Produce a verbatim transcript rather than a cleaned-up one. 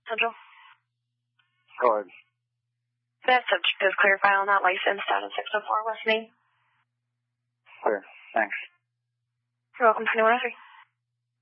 Central. Go ahead. That subject is clear, file not licensed out of six oh four West Main. Clear. Thanks. You're welcome to New Orleans.